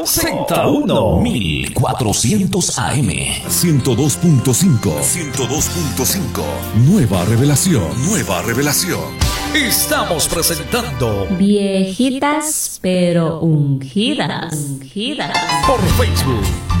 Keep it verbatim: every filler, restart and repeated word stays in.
Z uno mil cuatrocientos A M ciento dos punto cinco ciento dos punto cinco Nueva revelación, nueva revelación. Estamos presentando Viejitas pero ungidas, ungidas por Facebook